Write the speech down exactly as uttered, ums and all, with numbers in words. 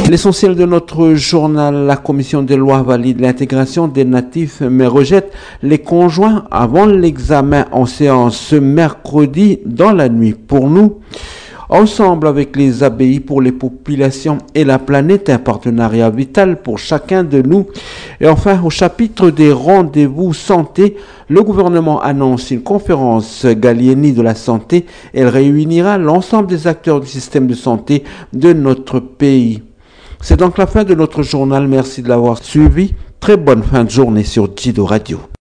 L'essentiel de notre journal, la commission des lois valide l'intégration des natifs mais rejette les conjoints avant l'examen en séance ce mercredi dans la nuit. Pour nous, ensemble avec les abbayes pour les populations et la planète, un partenariat vital pour chacun de nous. Et enfin, au chapitre des rendez-vous santé, le gouvernement annonce une conférence Gallieni de la santé. Elle réunira l'ensemble des acteurs du système de santé de notre pays. C'est donc la fin de notre journal. Merci de l'avoir suivi. Très bonne fin de journée sur Jido Radio.